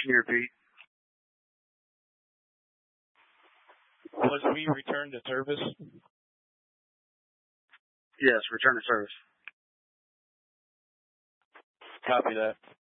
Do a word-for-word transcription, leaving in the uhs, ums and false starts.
Can you repeat? Was we returned to service? Yes, return to service. Copy that.